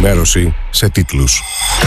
Ενημέρωση σε τίτλους.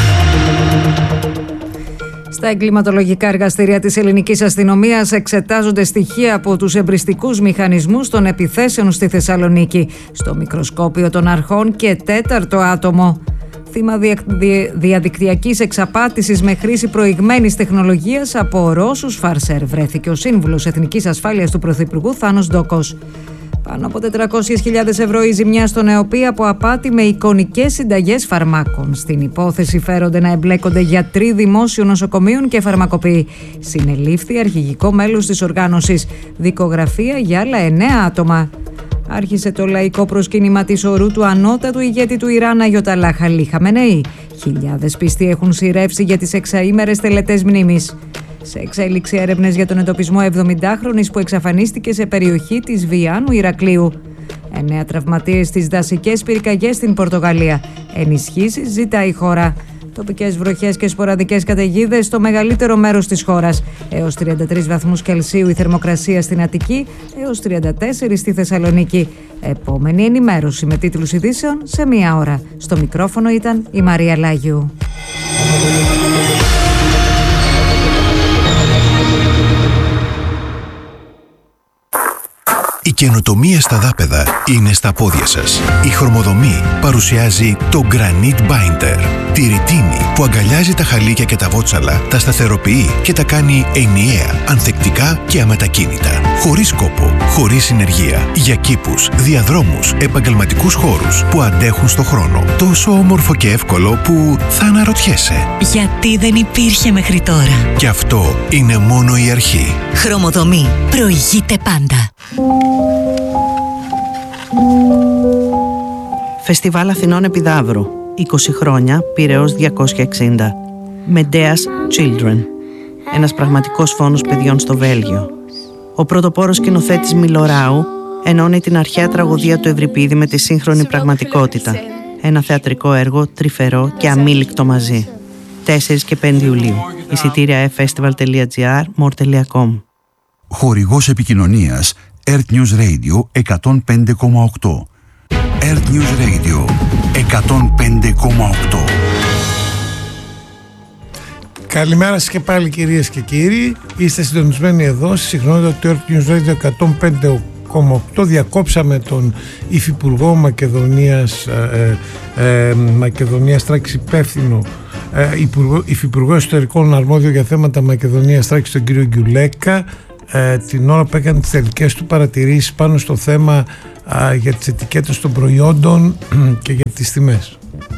Στα εγκληματολογικά εργαστήρια της ελληνικής αστυνομίας εξετάζονται στοιχεία από τους εμπριστικούς μηχανισμούς των επιθέσεων στη Θεσσαλονίκη. Στο μικροσκόπιο των αρχών και τέταρτο άτομο. Θύμα διαδικτυακής εξαπάτησης με χρήση προηγμένης τεχνολογίας από Ρώσους φαρσέρ βρέθηκε ο σύμβουλος Εθνικής Ασφάλειας του Πρωθυπουργού Θάνος Ντόκος. Πάνω από 400.000 ευρώ η ζημιά στον ΕΟΠΗ από απάτη με εικονικές συνταγές φαρμάκων. Στην υπόθεση φέρονται να εμπλέκονται γιατροί δημόσιων νοσοκομείων και φαρμακοποιοί. Συνελήφθη αρχηγικό μέλος της οργάνωσης. Δικογραφία για άλλα 9 άτομα. Άρχισε το λαϊκό προσκύνημα της ορού του ανώτατου ηγέτη του Ιράν Αγιοταλάχ Αλί Χαμενεή. Χιλιάδες πιστοί έχουν σειρεύσει για τις εξαήμερες τελετές μνήμης. Σε εξέλιξη έρευνες για τον εντοπισμό 70χρονης που εξαφανίστηκε σε περιοχή της Βιάνου Ηρακλείου. 9 τραυματίες στις δασικές πυρκαγιές στην Πορτογαλία. Ενισχύσεις ζητάει η χώρα. Τοπικές βροχές και σποραδικές καταιγίδες στο μεγαλύτερο μέρος της χώρας. Έως 33 βαθμούς Κελσίου η θερμοκρασία στην Αττική, έως 34 στη Θεσσαλονίκη. Επόμενη ενημέρωση με τίτλους ειδήσεων σε 1 ώρα. Στο μικρόφωνο ήταν η Μαρία Λάγιου. Η καινοτομία στα δάπεδα είναι στα πόδια σας. Η Χρωμοδομή παρουσιάζει το Granite Binder. Τη ρητίνη που αγκαλιάζει τα χαλίκια και τα βότσαλα, τα σταθεροποιεί και τα κάνει ενιαία, ανθεκτικά και αμετακίνητα. Χωρίς κόπο, χωρίς συνεργεία. Για κήπους, διαδρόμους, επαγγελματικούς χώρους που αντέχουν στο χρόνο. Τόσο όμορφο και εύκολο που θα αναρωτιέσαι. Γιατί δεν υπήρχε μέχρι τώρα. Και αυτό είναι μόνο η αρχή. Χρωμοδομή. Προηγείται πάντα. Φεστιβάλ Αθηνών Επιδαύρου. 20 χρόνια, Πειραιώς 260. Medea's Children. Ένας πραγματικός φόνος παιδιών στο Βέλγιο. Ο πρωτοπόρος σκηνοθέτης Μιλοράου ενώνει την αρχαία τραγωδία του Ευρυπίδη με τη σύγχρονη πραγματικότητα. Ένα θεατρικό έργο τρυφερό και αμήλικτο μαζί. 4 και 5 Ιουλίου. Εισιτήρια festival.gr, more.com. Χορηγός επικοινωνίας Earth News Radio 105,8. Earth News Radio 105,8. Καλημέρα σας και πάλι κυρίες και κύριοι. Είστε συντονισμένοι εδώ στη συχνότητα του Earth News Radio 105,8. Διακόψαμε τον Υφυπουργό Μακεδονίας Τράκης υπεύθυνο Υφυπουργό Εσωτερικών αρμόδιο για θέματα Μακεδονίας Τράκης, τον κύριο Γκιουλέκα, την ώρα που έκανε τις τελικές του παρατηρήσεις πάνω στο θέμα για τις ετικέτες των προϊόντων και για τις τιμές.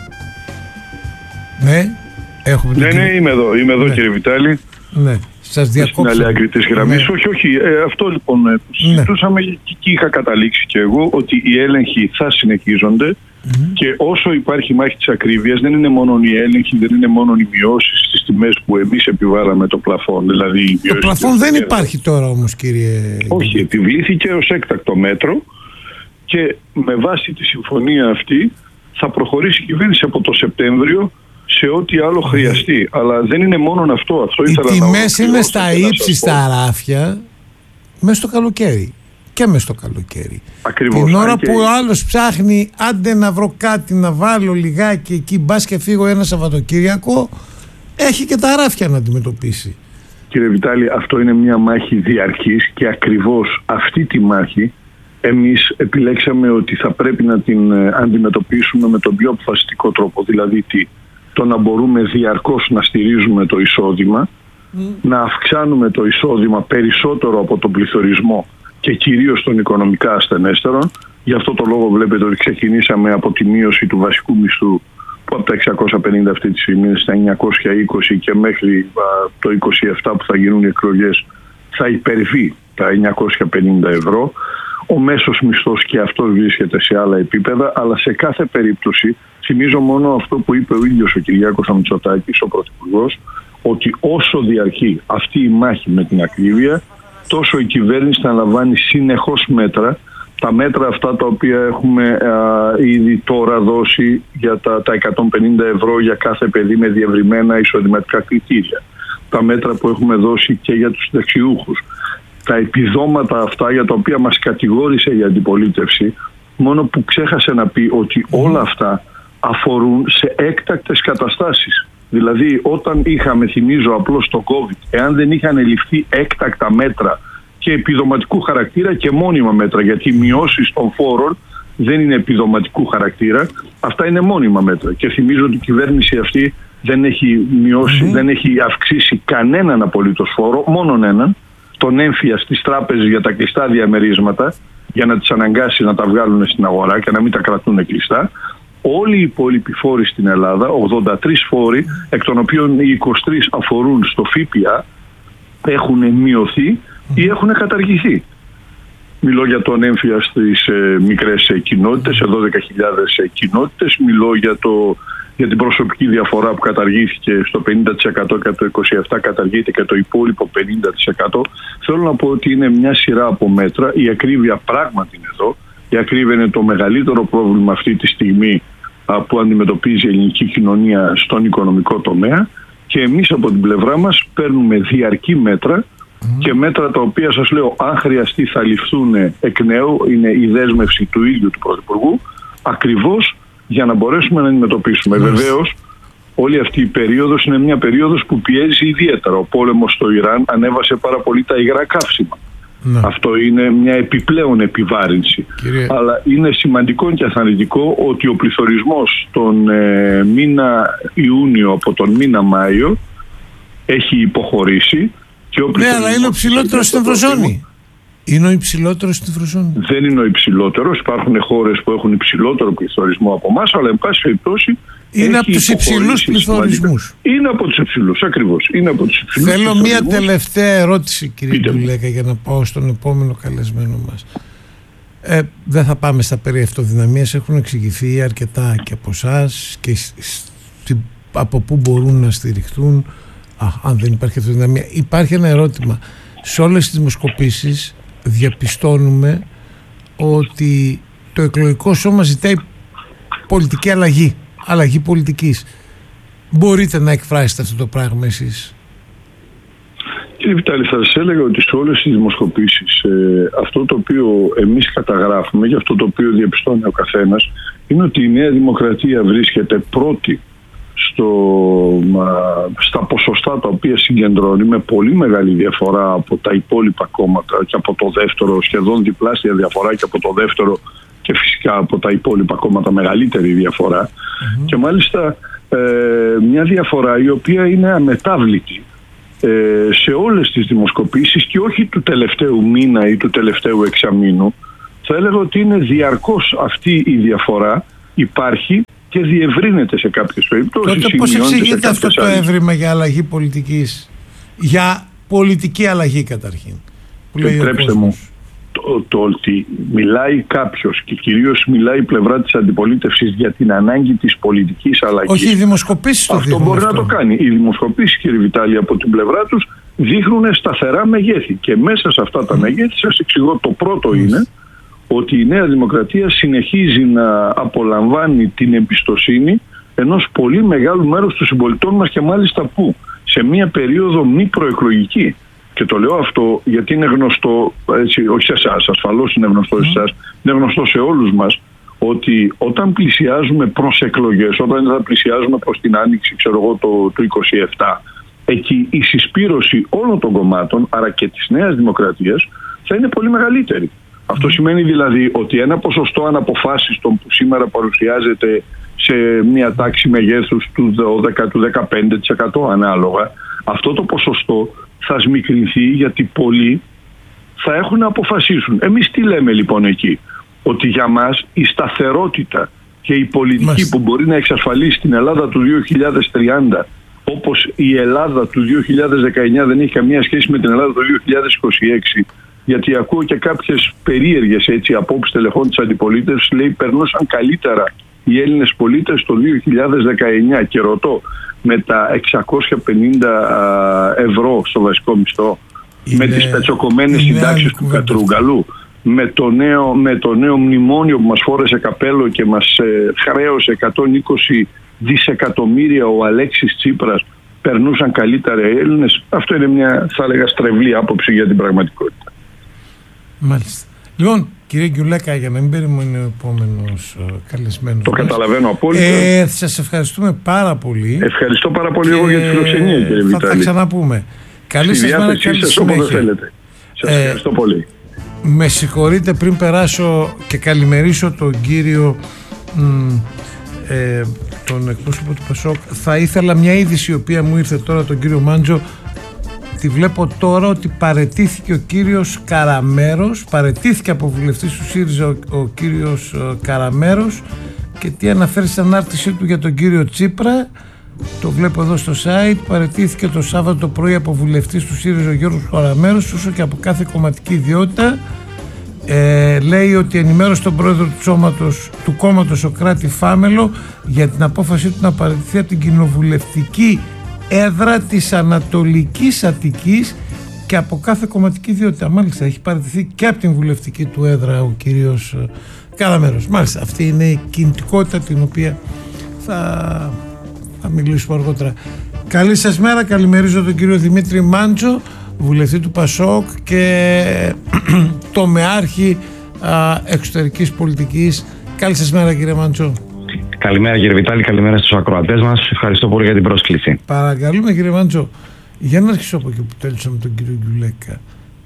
Ναι, έχουμε είμαι εδώ, κύριε Βιτάλη. Ναι, σας διακόψαμε. Στην άλλη άκρη της γραμμής. Όχι, αυτό λοιπόν που συζητούσαμε και εκεί είχα καταλήξει και εγώ, ότι οι έλεγχοι θα συνεχίζονται. Και όσο υπάρχει μάχη της ακρίβειας, δεν είναι μόνο οι έλεγχοι, δεν είναι μόνο οι μειώσεις στις τιμές που εμείς επιβάλαμε το πλαφόν. Δηλαδή, το πλαφόν δεν υπάρχει τώρα όμως, κύριε. Όχι, επιβλήθηκε ως έκτακτο μέτρο και με βάση τη συμφωνία αυτή θα προχωρήσει η κυβέρνηση από το Σεπτέμβριο σε ό,τι άλλο χρειαστεί. Αλλά δεν είναι μόνο αυτό. Οι τιμές είναι στα ύψιστα ράφια μέσα στο καλοκαίρι. Και μες στο καλοκαίρι. Ακριβώς. Την ώρα που ο άλλος ψάχνει, άντε να βρω κάτι να βάλω λιγάκι εκεί, μπας και φύγω ένα Σαββατοκύριακο, έχει και τα ράφια να αντιμετωπίσει. Κύριε Βιτάλη, αυτό είναι μια μάχη διαρκής και ακριβώς αυτή τη μάχη εμείς επιλέξαμε ότι θα πρέπει να την αντιμετωπίσουμε με τον πιο αποφασιστικό τρόπο. Δηλαδή το να μπορούμε διαρκώς να στηρίζουμε το εισόδημα, να αυξάνουμε το εισόδημα περισσότερο από τον πληθωρισμό και κυρίως των οικονομικά ασθενέστερων. Γι' αυτό το λόγο βλέπετε ότι ξεκινήσαμε από τη μείωση του βασικού μισθού, που από τα 650 αυτή τη στιγμή είναι στα 920 και μέχρι το 27 που θα γίνουν οι εκλογές θα υπερβεί τα 950 ευρώ. Ο μέσος μισθός και αυτός βρίσκεται σε άλλα επίπεδα, αλλά σε κάθε περίπτωση θυμίζω μόνο αυτό που είπε ο ίδιος ο Κυριάκος Μητσοτάκης, ο Πρωθυπουργός, ότι όσο διαρκεί αυτή η μάχη με την ακρίβεια, τόσο η κυβέρνηση θα λαμβάνει συνεχώς μέτρα. Τα μέτρα αυτά τα οποία έχουμε ήδη τώρα δώσει για τα 150 ευρώ για κάθε παιδί με διευρυμένα εισοδηματικά κριτήρια. Τα μέτρα που έχουμε δώσει και για τους συνταξιούχους. Τα επιδόματα αυτά για τα οποία μας κατηγόρησε η αντιπολίτευση, μόνο που ξέχασε να πει ότι όλα αυτά αφορούν σε έκτακτες καταστάσεις. Δηλαδή όταν είχαμε, θυμίζω απλώς το COVID, εάν δεν είχαν ληφθεί έκτακτα μέτρα και επιδοματικού χαρακτήρα και μόνιμα μέτρα, γιατί οι μειώσεις των φόρων δεν είναι επιδοματικού χαρακτήρα, αυτά είναι μόνιμα μέτρα. Και θυμίζω ότι η κυβέρνηση αυτή δεν έχει μειώσει, δεν έχει αυξήσει κανέναν απολύτως φόρο, μόνον έναν, τον έμφυα στις τράπεζες για τα κλειστά διαμερίσματα, για να τις αναγκάσει να τα βγάλουν στην αγορά και να μην τα κρατούν κλειστά. Όλοι οι υπόλοιποι φόροι στην Ελλάδα, 83 φόροι, εκ των οποίων οι 23 αφορούν στο ΦΠΑ, έχουν μειωθεί ή έχουν καταργηθεί. Μιλώ για τον έμφυα στις μικρές κοινότητες, σε 12.000 κοινότητες. Μιλώ για την προσωπική διαφορά που καταργήθηκε στο 50% και το 27% καταργείται και το υπόλοιπο 50%. Θέλω να πω ότι είναι μια σειρά από μέτρα. Η ακρίβεια πράγματι είναι εδώ. Η ακρίβεια είναι το μεγαλύτερο πρόβλημα αυτή τη στιγμή που αντιμετωπίζει η ελληνική κοινωνία στον οικονομικό τομέα, και εμείς από την πλευρά μας παίρνουμε διαρκή μέτρα και μέτρα τα οποία, σας λέω, αν χρειαστεί θα ληφθούν εκ νέου. Είναι η δέσμευση του ίδιου του Πρωθυπουργού, ακριβώς για να μπορέσουμε να αντιμετωπίσουμε. Βεβαίως, όλη αυτή η περίοδος είναι μια περίοδος που πιέζει ιδιαίτερα. Ο πόλεμος στο Ιράν ανέβασε πάρα πολύ τα υγρά καύσιμα. Αυτό είναι μια επιπλέον επιβάρυνση. Αλλά είναι σημαντικό και αθαρρυντικό ότι ο πληθωρισμός τον μήνα Ιούνιο από τον μήνα Μάιο έχει υποχωρήσει. Ναι, αλλά είναι ο υψηλότερος στην Ευρωζώνη. Είναι ο υψηλότερος στην Ευρωζώνη. Δεν είναι ο υψηλότερος. Υπάρχουν χώρες που έχουν υψηλότερο πληθωρισμό από εμάς, αλλά εν πάση περιπτώσει είναι από τους υψηλούς πληθωρισμούς. Είναι από τους υψηλούς, ακριβώς. Είναι από τους υψηλούς. Θέλω μία τελευταία ερώτηση, κύριε Γκιουλέκα, για να πάω στον επόμενο καλεσμένο μας. Δεν θα πάμε στα περί αυτοδυναμίας. Έχουν εξηγηθεί αρκετά και από εσάς και από πού μπορούν να στηριχθούν. Αν δεν υπάρχει αυτοδυναμία. Υπάρχει ένα ερώτημα. Σε όλες τις δημοσκοπήσεις διαπιστώνουμε ότι το εκλογικό σώμα ζητάει πολιτική αλλαγή πολιτικής. Μπορείτε να εκφράσετε αυτό το πράγμα εσείς? Κύριε Βιτάλη, θα σας έλεγα ότι σε όλες τις δημοσκοπήσεις αυτό το οποίο εμείς καταγράφουμε και αυτό το οποίο διαπιστώνει ο καθένας είναι ότι η Νέα Δημοκρατία βρίσκεται πρώτη στα ποσοστά τα οποία συγκεντρώνει, με πολύ μεγάλη διαφορά από τα υπόλοιπα κόμματα και από το δεύτερο, σχεδόν διπλάσια διαφορά, και από το δεύτερο και φυσικά από τα υπόλοιπα κόμματα μεγαλύτερη διαφορά, και μάλιστα μια διαφορά η οποία είναι αμετάβλητη σε όλες τις δημοσκοπήσεις και όχι του τελευταίου μήνα ή του τελευταίου εξαμήνου. Θα έλεγα ότι είναι διαρκώς αυτή η διαφορά, υπάρχει και διευρύνεται σε κάποιες περιπτώσεις. Τότε πώς εξηγείται αυτό το έβριμα για αλλαγή πολιτικής, για πολιτική αλλαγή καταρχήν? Επιτρέψτε μου, το ότι μιλάει κάποιος και κυρίως μιλάει η πλευρά της αντιπολίτευσης για την ανάγκη της πολιτικής αλλαγής. Όχι, οι δημοσκοπήσεις το αυτό μπορεί να το κάνει. Οι δημοσκοπήσεις, κύριε Βιτάλη, από την πλευρά τους δείχνουν σταθερά μεγέθη, και μέσα σε αυτά τα μεγέθη σας εξηγώ. Το πρώτο είναι ότι η Νέα Δημοκρατία συνεχίζει να απολαμβάνει την εμπιστοσύνη ενός πολύ μεγάλου μέρους των συμπολιτών μας, και μάλιστα που σε μια περίοδο μη προεκλογική. Και το λέω αυτό γιατί είναι γνωστό, έτσι, όχι σε εσάς, ασφαλώς είναι γνωστό σε εσάς, είναι γνωστό σε όλους μας, ότι όταν πλησιάζουμε προς εκλογές, όταν θα πλησιάζουμε προς την άνοιξη, ξέρω εγώ, το 27, εκεί η συσπήρωση όλων των κομμάτων, άρα και της Νέας Δημοκρατίας, θα είναι πολύ μεγαλύτερη. Αυτό σημαίνει δηλαδή ότι ένα ποσοστό αναποφάσιστων που σήμερα παρουσιάζεται σε μια τάξη μεγέθους του 12-15% ανάλογα, αυτό το ποσοστό θα σμικρινθεί, γιατί πολλοί θα έχουν να αποφασίσουν. Εμείς τι λέμε λοιπόν εκεί? Ότι για μας η σταθερότητα και η πολιτική που μπορεί να εξασφαλίσει την Ελλάδα του 2030, όπως η Ελλάδα του 2019 δεν έχει καμία σχέση με την Ελλάδα του 2026, γιατί ακούω και κάποιες περίεργες απόψεις τελεχών της αντιπολίτευσης, λέει περνούσαν καλύτερα οι Έλληνες πολίτες το 2019, και ρωτώ, με τα 650 ευρώ στο βασικό μισθό, με τις πετσοκομμένες συντάξεις του Κατρούγκαλου, με το νέο μνημόνιο που μας φόρεσε καπέλο και μας χρέωσε 120 δισεκατομμύρια ο Αλέξης Τσίπρας, περνούσαν καλύτερα οι Έλληνες? Αυτό είναι μια, θα έλεγα, στρεβλή άποψη για την πραγματικότητα. Μάλιστα. Λοιπόν, Κύριε Γκιουλέκα, για να μην περιμένει ο επόμενος καλεσμένος. Το καταλαβαίνω απόλυτα. Σας ευχαριστούμε πάρα πολύ. Ευχαριστώ πάρα πολύ εγώ για τη φιλοξενία, κύριε Βιτάλη. Θα τα ξαναπούμε. Καλή σας μέρα, καλή συνέχεια. Σας ευχαριστώ πολύ. Με συγχωρείτε, πριν περάσω και καλημερίσω τον κύριο τον εκπρόσωπο του ΠΑΣΟΚ, θα ήθελα μια είδηση η οποία μου ήρθε τώρα, τον κύριο Μάντζο. Τη βλέπω τώρα ότι παραιτήθηκε ο κύριος Καραμέρος, παραιτήθηκε από βουλευτής του ΣΥΡΙΖΑ ο κύριος Καραμέρος, και τι αναφέρει στην ανάρτησή του για τον κύριο Τσίπρα, το βλέπω εδώ στο site, παραιτήθηκε το Σάββατο το πρωί από βουλευτής του ΣΥΡΙΖΑ ο Γιώργος Καραμέρος, όσο και από κάθε κομματική ιδιότητα. Λέει ότι ενημέρωσε τον πρόεδρο του κόμματος Σωκράτη Φάμελο για την απόφασή του να παραιτηθεί από την κοινοβουλευτική έδρα της Ανατολικής Αττικής και από κάθε κομματική ιδιότητα. Μάλιστα, έχει παραιτηθεί και από την βουλευτική του έδρα ο κύριος Καραμέρος. Μάλιστα, αυτή είναι η κινητικότητα την οποία θα μιλήσουμε αργότερα. Καλή σας μέρα, καλημερίζω τον κύριο Δημήτρη Μάντζο, βουλευτή του ΠΑΣΟΚ και τομεάρχη εξωτερικής πολιτικής. Καλή σας μέρα, κύριε Μάντζο. Καλημέρα, κύριε Βιτάλη, καλημέρα στους ακροατές μας. Ευχαριστώ πολύ για την πρόσκληση. Παρακαλούμε, κύριε Μάντζο, για να αρχίσω από εκεί που τέλειωσα με τον κύριο Γκιουλέκα.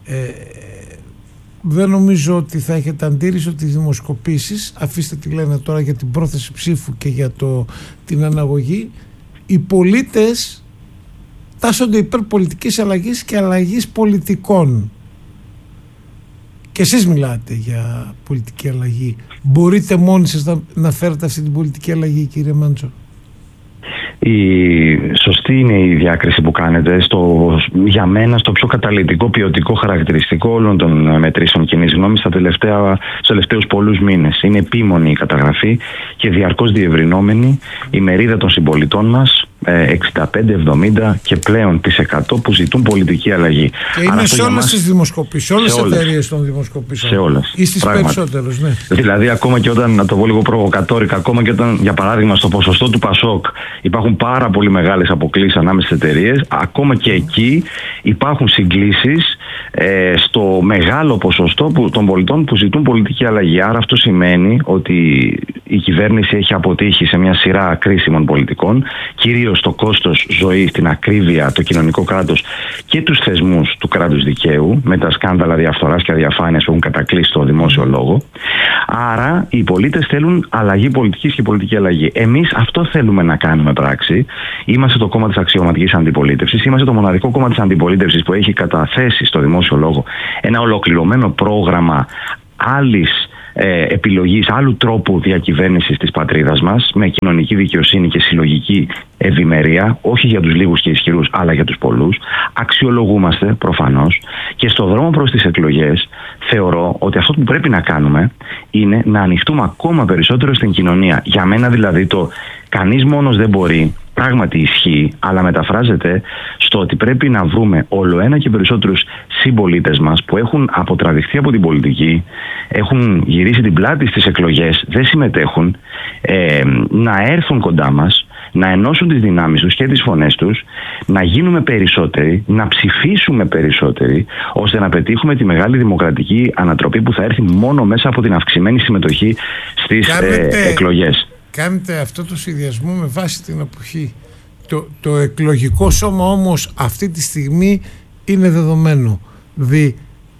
Δεν νομίζω ότι θα έχετε αντίρρηση ότι οι δημοσκοπήσεις, αφήστε τι λένε τώρα για την πρόθεση ψήφου και για την αναγωγή, οι πολίτες τάσσονται υπέρ πολιτικής αλλαγής και αλλαγής πολιτικών. Και εσείς μιλάτε για πολιτική αλλαγή. Μπορείτε μόνοι σας να φέρετε αυτή την πολιτική αλλαγή, κύριε Μάντζο? Σωστή είναι η διάκριση που κάνετε για μένα στο πιο καταλυτικό ποιοτικό χαρακτηριστικό όλων των μετρήσεων κοινής γνώμης στους τελευταίους πολλούς μήνες. Είναι επίμονη η καταγραφή και διαρκώς διευρυνόμενη η μερίδα των συμπολιτών μας, 65-70 και πλέον τις 100 που ζητούν πολιτική αλλαγή. Και είναι σε όλες τις δημοσκοπήσεις, σε όλες τις εταιρείες των δημοσκοπήσεων. Σε όλες. Ή στις περισσότερες, ναι. Δηλαδή, ακόμα και όταν, να το πω λίγο προβοκατόρικα, ακόμα και όταν, για παράδειγμα, στο ποσοστό του ΠΑΣΟΚ υπάρχουν πάρα πολύ μεγάλες αποκλίσεις ανάμεσα στις εταιρείες, ακόμα και εκεί υπάρχουν συγκλήσεις στο μεγάλο ποσοστό των πολιτών που ζητούν πολιτική αλλαγή. Άρα αυτό σημαίνει ότι η κυβέρνηση έχει αποτύχει σε μια σειρά κρίσιμων πολιτικών, κυρίως στο κόστος ζωής, την ακρίβεια, το κοινωνικό κράτος και τους θεσμούς του κράτους δικαίου, με τα σκάνδαλα διαφθοράς και αδιαφάνειας που έχουν κατακλείσει το δημόσιο λόγο. Άρα οι πολίτες θέλουν αλλαγή πολιτικής και πολιτική αλλαγή. Εμείς αυτό θέλουμε να κάνουμε πράξη. Είμαστε το κόμμα της αξιωματικής αντιπολίτευσης. Είμαστε το μοναδικό κόμμα της αντιπολίτευσης που έχει καταθέσει στο δημόσιο λόγο ένα ολοκληρωμένο πρόγραμμα άλλης επιλογής, άλλου τρόπου διακυβέρνησης της πατρίδας μας, με κοινωνική δικαιοσύνη και συλλογική ευημερία, όχι για τους λίγους και ισχυρούς, αλλά για τους πολλούς. Αξιολογούμαστε προφανώς και στο δρόμο προς τις εκλογές θεωρώ ότι αυτό που πρέπει να κάνουμε είναι να ανοιχτούμε ακόμα περισσότερο στην κοινωνία. Για μένα δηλαδή το κανείς μόνος δεν μπορεί πράγματι ισχύει, αλλά μεταφράζεται στο ότι πρέπει να βρούμε όλο ένα και περισσότερους συμπολίτες μας που έχουν αποτραβηχθεί από την πολιτική, έχουν γυρίσει την πλάτη στις εκλογές, δεν συμμετέχουν, να έρθουν κοντά μας, να ενώσουν τις δυνάμεις τους και τις φωνές τους, να γίνουμε περισσότεροι, να ψηφίσουμε περισσότεροι, ώστε να πετύχουμε τη μεγάλη δημοκρατική ανατροπή που θα έρθει μόνο μέσα από την αυξημένη συμμετοχή στις εκλογές. Κάνετε αυτό το συνδυασμό με βάση την εποχή. Το εκλογικό σώμα όμως αυτή τη στιγμή είναι δεδομένο. Δηλαδή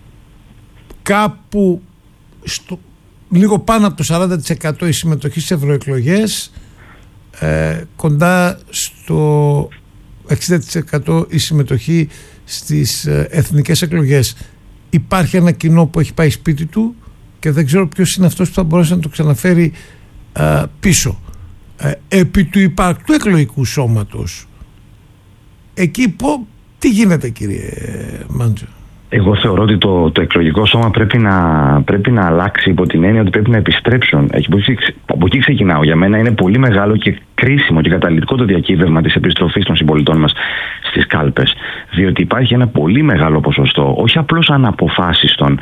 κάπου λίγο πάνω από το 40% η συμμετοχή σε ευρωεκλογές, κοντά στο 60% η συμμετοχή στις εθνικές εκλογές. Υπάρχει ένα κοινό που έχει πάει σπίτι του και δεν ξέρω ποιος είναι αυτός που θα μπορέσει να το ξαναφέρει πίσω. Επί του υπαρκτού εκλογικού σώματος, εκεί τι γίνεται, κύριε Μάντζο? Εγώ θεωρώ ότι το εκλογικό σώμα πρέπει να αλλάξει, υπό την έννοια ότι πρέπει να επιστρέψουν. Από εκεί ξεκινάω. Για μένα είναι πολύ μεγάλο και κρίσιμο και καταλυτικό το διακύβευμα της επιστροφής των συμπολιτών μας στις κάλπες. Διότι υπάρχει ένα πολύ μεγάλο ποσοστό, όχι απλώς αναποφάσιστων,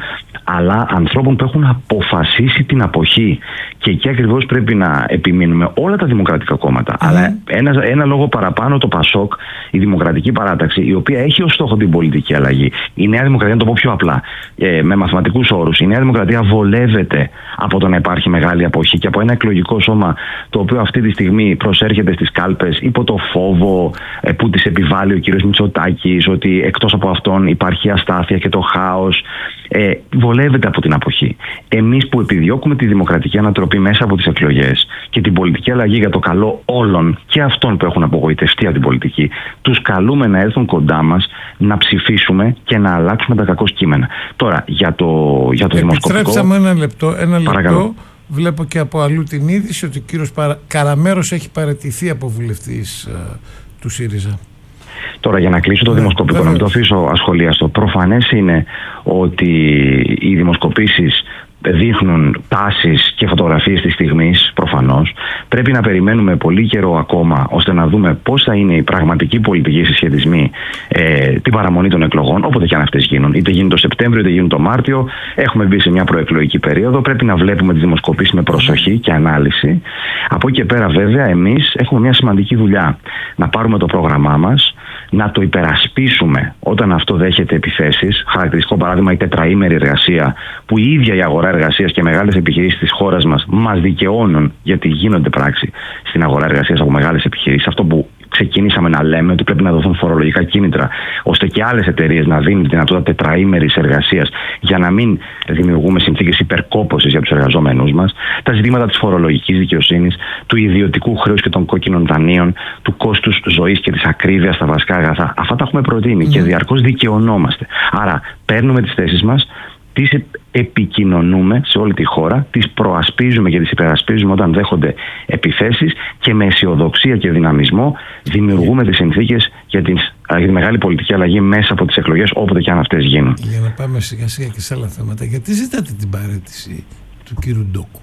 αλλά ανθρώπων που έχουν αποφασίσει την αποχή. Και εκεί ακριβώς πρέπει να επιμείνουμε όλα τα δημοκρατικά κόμματα. Αλλά ένα λόγο παραπάνω το ΠΑΣΟΚ, η Δημοκρατική Παράταξη, η οποία έχει ως στόχο την πολιτική αλλαγή. Η Νέα Δημοκρατία, να το πω πιο απλά, με μαθηματικούς όρους, η Νέα Δημοκρατία βολεύεται από το να υπάρχει μεγάλη αποχή και από ένα εκλογικό σώμα το οποίο αυτή τη στιγμή προσέρχεται στις κάλπες υπό το φόβο που της επιβάλλει ο κ. Μητσοτάκης, ότι εκτός από αυτόν υπάρχει αστάθεια και το χάος. Βολεύεται από την αποχή. Εμείς που επιδιώκουμε τη δημοκρατική ανατροπή μέσα από τις εκλογές και την πολιτική αλλαγή για το καλό όλων και αυτών που έχουν απογοητευτεί από την πολιτική, τους καλούμε να έρθουν κοντά μας, να ψηφίσουμε και να αλλάξουμε τα κακώς κείμενα. Τώρα, για το δημοσκοπικό. Επιτρέψαμε ένα λεπτό. Βλέπω και από αλλού την είδηση ότι ο κύριος Καραμέρος έχει παραιτηθεί από βουλευτής του ΣΥΡΙΖΑ. Τώρα, για να κλείσω το δημοσκοπικό, να μην το αφήσω ασχολίαστο. Προφανές είναι ότι οι δημοσκοπήσεις δείχνουν τάσεις και φωτογραφίες της στιγμής, προφανώς. Πρέπει να περιμένουμε πολύ καιρό ακόμα ώστε να δούμε πώς θα είναι η πραγματική πολιτική συσχετισμή την παραμονή των εκλογών, όποτε και αν αυτές γίνουν. Είτε γίνουν το Σεπτέμβριο, είτε γίνουν το Μάρτιο. Έχουμε μπει σε μια προεκλογική περίοδο. Πρέπει να βλέπουμε τις δημοσκοπήσεις με προσοχή και ανάλυση. Από εκεί και πέρα, βέβαια, εμείς έχουμε μια σημαντική δουλειά. Να πάρουμε το πρόγραμμά μας, να το υπερασπίσουμε όταν αυτό δέχεται επιθέσεις. Χαρακτηριστικό παράδειγμα η τετραήμερη εργασία, που η ίδια η αγορά εργασίας και μεγάλες επιχειρήσεις της χώρας μας δικαιώνουν, γιατί γίνονται πράξη στην αγορά εργασίας από μεγάλες επιχειρήσεις. Αυτό που ξεκινήσαμε να λέμε, ότι πρέπει να δοθούν φορολογικά κίνητρα ώστε και άλλες εταιρείες να δίνουν τη δυνατότητα τετραήμερης εργασίας για να μην δημιουργούμε συνθήκες υπερκόπωσης για τους εργαζόμενους μας. Τα ζητήματα της φορολογικής δικαιοσύνης, του ιδιωτικού χρέους και των κόκκινων δανείων, του κόστους ζωής και της ακρίβειας στα βασικά αγαθά. Αυτά τα έχουμε προτείνει και διαρκώς δικαιωνόμαστε. Άρα παίρνουμε τις θέσεις μας, τις επικοινωνούμε σε όλη τη χώρα, τις προασπίζουμε και τις υπερασπίζουμε όταν δέχονται επιθέσεις και με αισιοδοξία και δυναμισμό δημιουργούμε τις συνθήκες για τη μεγάλη πολιτική αλλαγή μέσα από τις εκλογές, όποτε και αν αυτές γίνουν. Για να πάμε σιγά σιγά και σε άλλα θέματα, γιατί ζητάτε την παραίτηση του κύριου Ντόκου?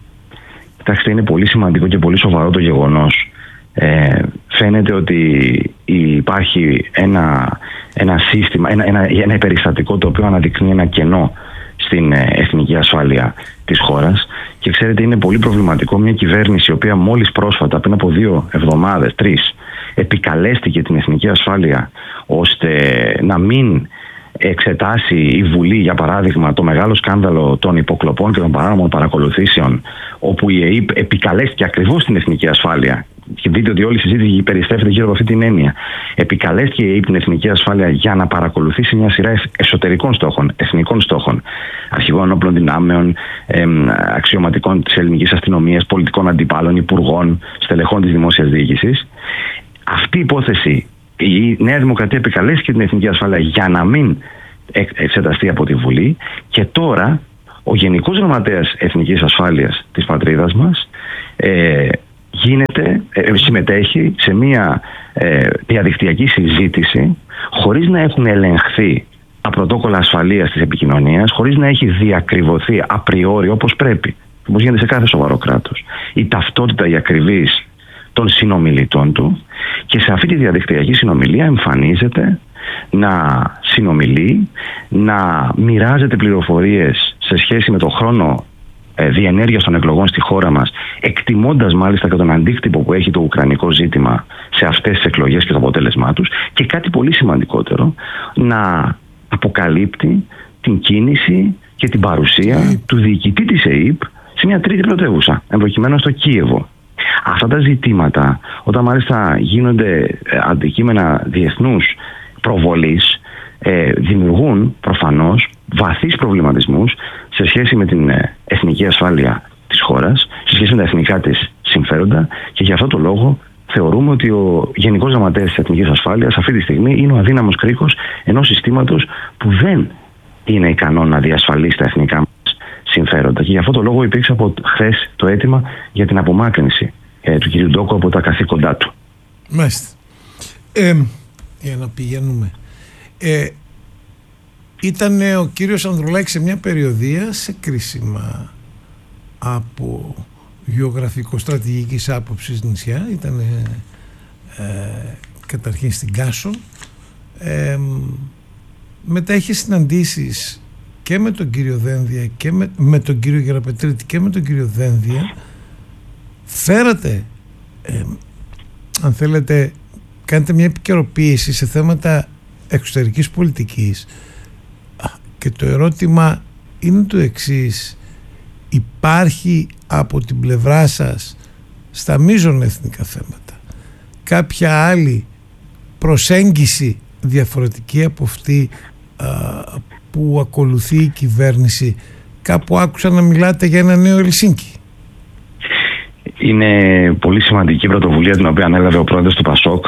Κοιτάξτε, είναι πολύ σημαντικό και πολύ σοβαρό το γεγονός. Φαίνεται ότι υπάρχει ένα σύστημα, ένα περιστατικό το οποίο αναδεικνύει ένα κενό στην εθνική ασφάλεια της χώρας και ξέρετε, είναι πολύ προβληματικό μια κυβέρνηση η οποία μόλις πρόσφατα, πριν από 2 εβδομάδες, 3, επικαλέστηκε την εθνική ασφάλεια ώστε να μην εξετάσει η Βουλή, για παράδειγμα, το μεγάλο σκάνδαλο των υποκλοπών και των παράνομων παρακολουθήσεων, όπου η ΕΕΠ επικαλέστηκε ακριβώς την εθνική ασφάλεια. Και δείτε ότι όλη η συζήτηση περιστρέφεται γύρω από αυτή την έννοια. Επικαλέστηκε η ΕΕΠ την εθνική ασφάλεια για να παρακολουθήσει μια σειρά εσωτερικών στόχων, εθνικών στόχων, αρχηγών ενόπλων δυνάμεων, αξιωματικών της ελληνικής αστυνομίας, πολιτικών αντιπάλων, υπουργών, στελεχών της δημόσιας διοίκησης. Αυτή η υπόθεση, η Νέα Δημοκρατία επικαλέστηκε την εθνική ασφάλεια για να μην εξεταστεί από τη Βουλή και τώρα ο Γενικός Γραμματέας Εθνικής Ασφάλειας της πατρίδας μας συμμετέχει σε μια διαδικτυακή συζήτηση χωρίς να έχουν ελεγχθεί τα πρωτόκολλα ασφαλείας της επικοινωνίας, χωρίς να έχει διακριβωθεί απριόρι όπως πρέπει, όπως γίνεται σε κάθε σοβαρό κράτος, η ταυτότητα, η ακριβής των συνομιλητών του, και σε αυτή τη διαδικτυακή συνομιλία εμφανίζεται να συνομιλεί, να μοιράζεται πληροφορίες σε σχέση με το χρόνο διενέργειας των εκλογών στη χώρα μας, εκτιμώντας μάλιστα και τον αντίκτυπο που έχει το ουκρανικό ζήτημα σε αυτές τις εκλογές και το αποτέλεσμά τους, και κάτι πολύ σημαντικότερο, να αποκαλύπτει την κίνηση και την παρουσία του διοικητή της ΕΕΠ σε μια τρίτη πρωτεύουσα, εμπροκειμένου στο Κίεβο. Αυτά τα ζητήματα, όταν μάλιστα γίνονται αντικείμενα διεθνούς προβολής, δημιουργούν προφανώς βαθύς προβληματισμούς σε σχέση με την εθνική ασφάλεια της χώρας, σε σχέση με τα εθνικά της συμφέροντα, και για αυτό το λόγο θεωρούμε ότι ο Γενικός Γραμματέας της Εθνικής Ασφάλειας αυτή τη στιγμή είναι ο αδύναμος κρίκος ενός συστήματος που δεν είναι ικανό να διασφαλίσει τα εθνικά μας συμφέροντα. Και για αυτό το λόγο υπήρξε από χθες το αίτημα για την απομάκρυνση του κ. Ντόκου από τα καθήκοντά του. Μάλιστα. Για να πηγαίνουμε. Ήταν ο κύριος Ανδρουλάκης σε μια περιοδία σε κρίσιμα από γεωγραφικό-στρατηγικής άποψης νησιά. Ήταν καταρχήν στην Κάσο. Μετά είχε συναντήσεις και με τον κύριο Δένδια και με τον κύριο Γεραπετρίτη και με τον κύριο Δένδια, φέρατε, αν θέλετε, κάνετε μια επικαιροποίηση σε θέματα εξωτερικής πολιτικής, και το ερώτημα είναι το εξής: υπάρχει από την πλευρά σας στα μείζωνα εθνικά θέματα κάποια άλλη προσέγγιση διαφορετική από αυτή που ακολουθεί η κυβέρνηση? Κάπου άκουσα να μιλάτε για ένα νέο Ελσίνκι. Είναι πολύ σημαντική πρωτοβουλία την οποία ανέλαβε ο πρόεδρος του ΠΑΣΟΚ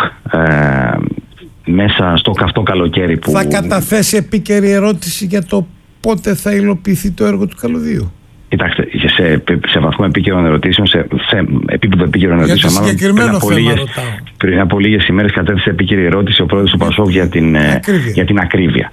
μέσα στο καυτό καλοκαίρι που... Θα καταθέσει επίκαιρη ερώτηση για το πότε θα υλοποιηθεί το έργο του καλωδίου? Κοιτάξτε, σε βαθμό επίκαιρων ερωτήσεων, σε επίπεδο επίκαιρων ερωτήσεων, πριν από λίγες ημέρες κατέθεσε επίκαιρη ερώτηση ο πρόεδρος του ΠΑΣΟΚ για την ακρίβεια.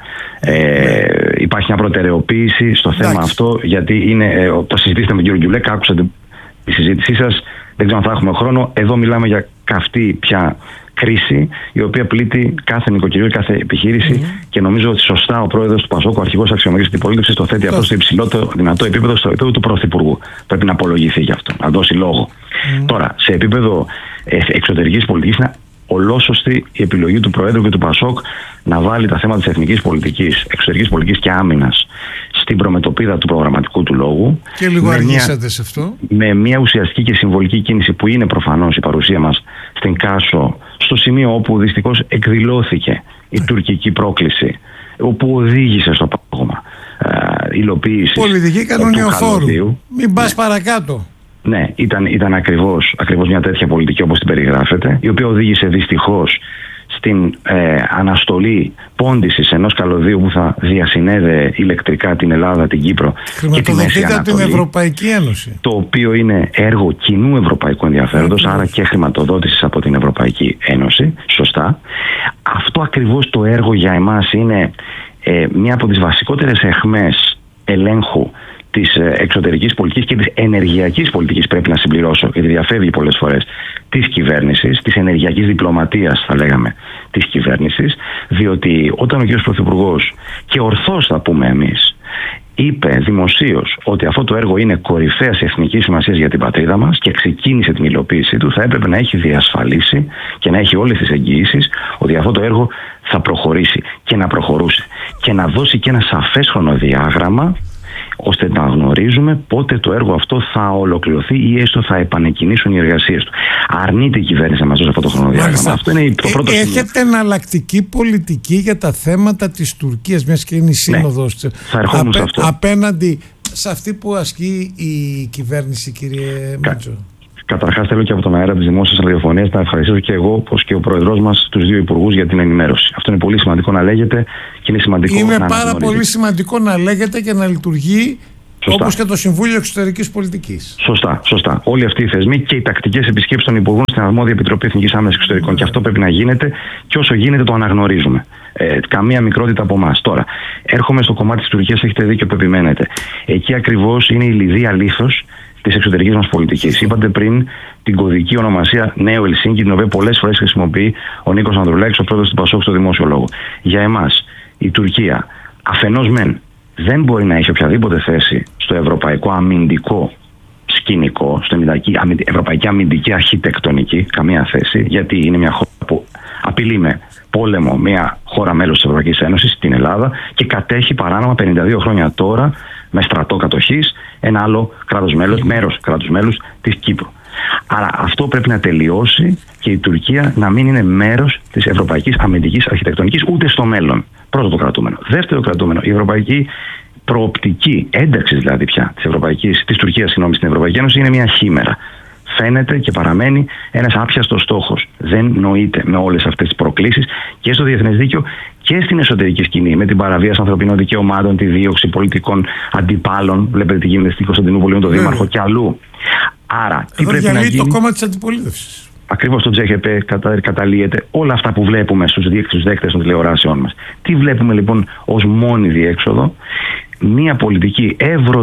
Υπάρχει μια προτεραιοποίηση στο θέμα αυτό, γιατί το συζητήσατε με τον κύριο Γκιουλέκα, άκουσα τη συζήτησή σας, δεν ξέρω αν θα έχουμε χρόνο. Εδώ μιλάμε για καυτή πια κρίση, η οποία πλήττει κάθε νοικοκυριό, κάθε επιχείρηση, και νομίζω ότι σωστά ο πρόεδρος του ΠΑΣΟΚ, ο αρχηγός αξιωματικής αντιπολίτευσης, το θέτει αυτό στο υψηλότερο δυνατό επίπεδο, στο επίπεδο του Πρωθυπουργού. Πρέπει να απολογηθεί γι' αυτό, να δώσει λόγο. Τώρα, σε επίπεδο εξωτερικής πολιτικής, είναι ολόσωστη η επιλογή του Προέδρου και του ΠΑΣΟΚ να βάλει τα θέματα της εθνικής πολιτικής, εξωτερικής πολιτικής και άμυνας στην προμετωπίδα του προγραμματικού του λόγου. Και λίγο αργήσατε σε αυτό. Με μια ουσιαστική και συμβολική κίνηση που είναι προφανώς η παρουσία μας στην Κάσο, στο σημείο όπου δυστυχώς εκδηλώθηκε η τουρκική πρόκληση, όπου οδήγησε στο πάγωμα υλοποίηση. Πολιτική κανονιοφόρου. Μην πας παρακάτω. Ναι, ήταν ακριβώς μια τέτοια πολιτική όπως την περιγράφεται, η οποία οδήγησε δυστυχώς στην αναστολή πόντισης ενός καλωδίου που θα διασυνέδε ηλεκτρικά την Ελλάδα, την Κύπρο και τη Μέση Ανατολή, την Ευρωπαϊκή Ένωση, το οποίο είναι έργο κοινού ευρωπαϊκού ενδιαφέροντος, άρα και χρηματοδότησης από την Ευρωπαϊκή Ένωση. Σωστά. Αυτό ακριβώς το έργο για εμάς είναι μία από τις βασικότερες αιχμές ελέγχου της εξωτερικής πολιτικής και της ενεργειακής πολιτικής, πρέπει να συμπληρώσω, γιατί διαφεύγει πολλές φορές, της κυβέρνησης, της ενεργειακής διπλωματίας, θα λέγαμε, της κυβέρνησης, διότι όταν ο κ. Πρωθυπουργός, και ορθώς θα πούμε εμείς, είπε δημοσίως ότι αυτό το έργο είναι κορυφαίας εθνικής σημασίας για την πατρίδα μας και ξεκίνησε την υλοποίησή του, θα έπρεπε να έχει διασφαλίσει και να έχει όλες τις εγγυήσεις ότι αυτό το έργο θα προχωρήσει και να προχωρούσε και να δώσει και ένα σαφές χρονοδιάγραμμα, ώστε να γνωρίζουμε πότε το έργο αυτό θα ολοκληρωθεί ή έστω θα επανεκκινήσουν οι εργασίες του. Αρνείται η κυβέρνηση να μας δώσει αυτό το χρονοδιάγραμμα. Αυτό είναι το πρώτο σημείο. Έχετε εναλλακτική πολιτική για τα θέματα της Τουρκίας, μιας και είναι η σύνοδος, ναι, θα ερχόμουν σε αυτό, απέναντι σε αυτή που ασκεί η κυβέρνηση, κύριε Μίτσο? Καταρχάς, θέλω και από τον αέρα της δημόσιας ραδιοφωνίας να ευχαριστήσω και εγώ, όπως και ο πρόεδρός μας, τους δύο υπουργούς για την ενημέρωση. Αυτό είναι πολύ σημαντικό να λέγεται και είναι σημαντικό να αναγνωρίζεται. Είναι πάρα πολύ σημαντικό να λέγεται και να λειτουργεί. Σωστά. Όπως και το Συμβούλιο Εξωτερικής Πολιτικής. Σωστά. Όλοι αυτοί οι θεσμοί και οι τακτικές επισκέψεις των υπουργών στην αρμόδια Επιτροπή Εθνικής Άμυνας Εξωτερικών. Και αυτό πρέπει να γίνεται και όσο γίνεται το αναγνωρίζουμε. Καμία μικρότητα από εμάς. Τώρα, έρχομαι στο κομμάτι της Τουρκίας, έχετε δίκιο που επιμένετε. Εκεί ακριβώς είναι η λιδία λίθος της εξωτερικής μας πολιτικής. Είπατε πριν την κωδική ονομασία Νέο Ελσίνκι, την οποία πολλές φορές χρησιμοποιεί ο Νίκος Ανδρουλάκης, ο πρόεδρος του ΠΑΣΟΚ, στο δημόσιο λόγο. Για εμάς, η Τουρκία αφενός μεν δεν μπορεί να έχει οποιαδήποτε θέση στο ευρωπαϊκό αμυντικό σκηνικό, στο ευρωπαϊκή αμυντική αρχιτεκτονική, καμία θέση, γιατί είναι μια χώρα που απειλεί με πόλεμο μια χώρα μέλος της Ευρωπαϊκής Ένωσης, την Ελλάδα, και κατέχει παράνομα 52 χρόνια τώρα με στρατό κατοχής ένα άλλο κράτος μέλος, μέρος κράτους μέλους της Κύπρου. Άρα αυτό πρέπει να τελειώσει και η Τουρκία να μην είναι μέρος της ευρωπαϊκής αμυντικής αρχιτεκτονικής ούτε στο μέλλον. Πρώτο το κρατούμενο. Δεύτερο κρατούμενο, η ευρωπαϊκή προοπτική ένταξη δηλαδή πια της Τουρκίας στην Ευρωπαϊκή Ένωση είναι μια χήμερα. Φαίνεται και παραμένει ένας άπιαστος στόχος. Δεν νοείται με όλες αυτές τις προκλήσεις και στο διεθνές δίκαιο και στην εσωτερική σκηνή, με την παραβίαση ανθρωπινών δικαιωμάτων, τη δίωξη πολιτικών αντιπάλων. Βλέπετε τι γίνεται στην Κωνσταντινούπολη με τον Δήμαρχο και αλλού. Άρα, τι πρέπει να γίνει? Το κόμμα της αντιπολίτευσης. Ακριβώς το Τζέχεπε καταλύεται όλα αυτά που βλέπουμε στους δέκτες των τηλεοράσεων μας. Τι βλέπουμε λοιπόν ως μόνη διέξοδο? Μια πολιτική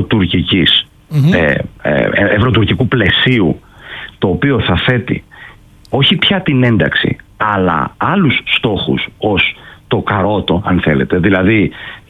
ευρωτουρκικού πλαισίου, το οποίο θα θέτει όχι πια την ένταξη, αλλά άλλους στόχους ως το καρότο, αν θέλετε, δηλαδή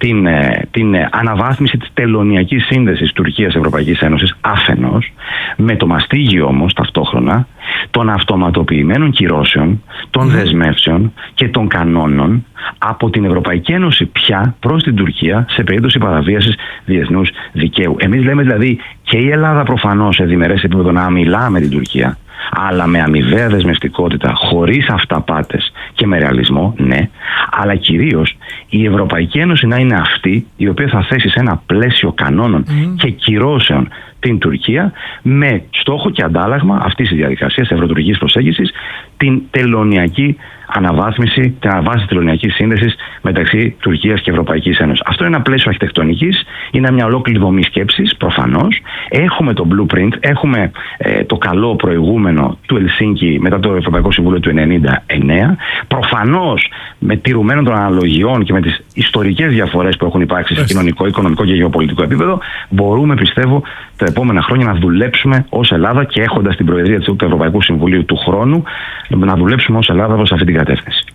την αναβάθμιση της τελωνειακής σύνδεσης Τουρκίας-Ευρωπαϊκής Ένωσης αφενός, με το μαστίγιο όμως ταυτόχρονα των αυτοματοποιημένων κυρώσεων, των δεσμεύσεων και των κανόνων από την Ευρωπαϊκή Ένωση πια προς την Τουρκία σε περίπτωση παραβίασης διεθνούς δικαίου. Εμείς λέμε δηλαδή και η Ελλάδα προφανώς σε διμερές επίπεδο να μιλά με την Τουρκία, αλλά με αμοιβαία δεσμευτικότητα, χωρίς αυταπάτες και με ρεαλισμό, ναι, αλλά κυρίως η Ευρωπαϊκή Ένωση να είναι αυτή η οποία θα θέσει σε ένα πλαίσιο κανόνων και κυρώσεων την Τουρκία, με στόχο και αντάλλαγμα αυτής της διαδικασίας ευρωτουρκικής προσέγγισης την τελωνειακή αναβάθμιση, την αναβάθμιση τελωνειακής σύνδεσης μεταξύ Τουρκίας και Ευρωπαϊκής Ένωσης. Αυτό είναι ένα πλαίσιο αρχιτεκτονικής, είναι μια ολόκληρη δομή σκέψης, προφανώς. Έχουμε το blueprint, έχουμε το καλό προηγούμενο του Ελσίνκι μετά το Ευρωπαϊκό Συμβούλιο του 1999. Προφανώς με τηρουμένων των αναλογιών και με τις ιστορικές διαφορές που έχουν υπάρξει σε κοινωνικό, οικονομικό και γεωπολιτικό επίπεδο, μπορούμε, πιστεύω, τα επόμενα χρόνια να δουλέψουμε ως Ελλάδα και έχοντας την Προεδρία του Ευρωπαϊκού Συμβουλίου του χρόνου, να δουλέψουμε ως Ελλάδα προς αυτή την κατεύθυνση.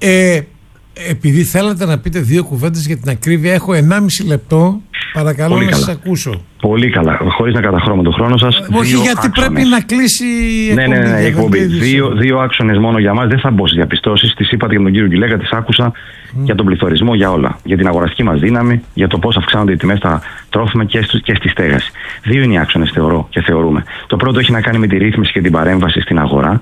Επειδή θέλατε να πείτε 2 κουβέντες για την ακρίβεια, έχω 1,5 λεπτό. Παρακαλώ να σας ακούσω. Πολύ καλά, χωρίς να καταχρώμε τον χρόνο σας. Όχι, γιατί άξονες. Πρέπει να κλείσει η εκπομπή. Ναι, εκπομπή. Δύο άξονες μόνο για μας. Δεν θα μπω στις διαπιστώσεις. Τις είπατε για τον κύριο Γκουλέκα, τις άκουσα για τον πληθωρισμό, για όλα. Για την αγοραστική μας δύναμη, για το πώς αυξάνονται οι τιμές στα τρόφιμα και στη στέγαση. 2 είναι οι άξονες, θεωρώ και θεωρούμε. Το πρώτο έχει να κάνει με τη ρύθμιση και την παρέμβαση στην αγορά.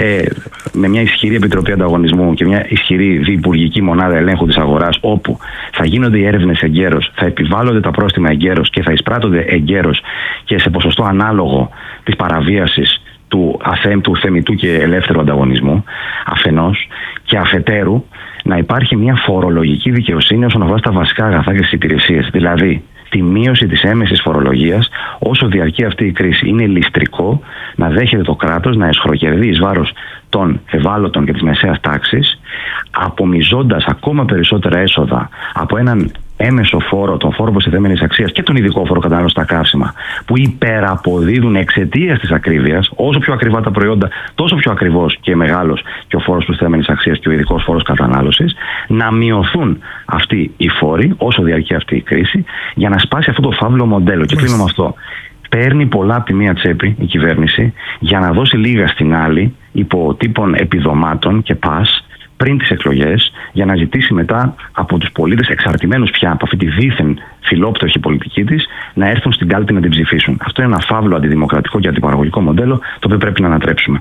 Με μια ισχυρή επιτροπή ανταγωνισμού και μια ισχυρή διυπουργική μονάδα ελέγχου της αγοράς, όπου θα γίνονται οι έρευνες εγκαίρως, θα επιβάλλονται τα πρόστιμα εγκαίρως και θα εισπράττονται εγκαίρως και σε ποσοστό ανάλογο της παραβίασης του θεμιτού και ελεύθερου ανταγωνισμού, αφενός, και αφετέρου να υπάρχει μια φορολογική δικαιοσύνη όσον αφορά στα βασικά αγαθά και τις υπηρεσίες. Δηλαδή, τη μείωση της έμεσης φορολογίας όσο διαρκεί αυτή η κρίση. Είναι ληστρικό να δέχεται το κράτος να εσχροκερδεί εις βάρος των ευάλωτων και της μεσαίας τάξης, απομυζώντας ακόμα περισσότερα έσοδα από έναν έμεσο φόρο, τον φόρο προστιθέμενης αξίας και τον ειδικό φόρο κατανάλωσης στα καύσιμα, που υπεραποδίδουν εξαιτίας της ακρίβειας. Όσο πιο ακριβά τα προϊόντα, τόσο πιο ακριβώς και μεγάλος και ο φόρος προστιθέμενης αξίας και ο ειδικός φόρος κατανάλωσης, να μειωθούν αυτοί οι φόροι όσο διαρκεί αυτή η κρίση, για να σπάσει αυτό το φαύλο μοντέλο. Και κλείνω με αυτό. Παίρνει πολλά από τη μία τσέπη η κυβέρνηση για να δώσει λίγα στην άλλη υπό τύπων επιδομάτων και πας πριν τις εκλογές, για να ζητήσει μετά από τους πολίτες, εξαρτημένους πια από αυτή τη δίθεν φιλόπτωχη πολιτική της, να έρθουν στην κάλπη να την ψηφίσουν. Αυτό είναι ένα φαύλο αντιδημοκρατικό και αντιπαραγωγικό μοντέλο, το οποίο πρέπει να ανατρέψουμε.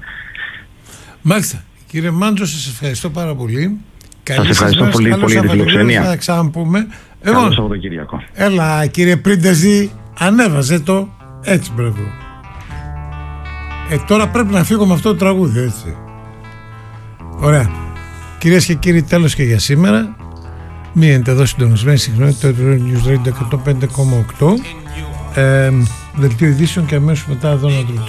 Μάλιστα. Κύριε Μάντζο, σας ευχαριστώ πάρα πολύ. Σας ευχαριστώ πολύ για τη φιλοξενία. Θα ξαναπούμε. Καλό Σαββατοκύριακο. Έλα, κύριε Πρίντεζη, ανέβαζε το. Έτσι, μπράβο. Τώρα πρέπει να φύγω με αυτό το τραγούδι, έτσι. Ωραία. Κυρίες και κύριοι, τέλος και για σήμερα. Μείνετε εδώ συντονισμένοι, συχνότητα του News Radio 105,8. Δελτίο ειδήσεων και αμέσως μετά εδώ να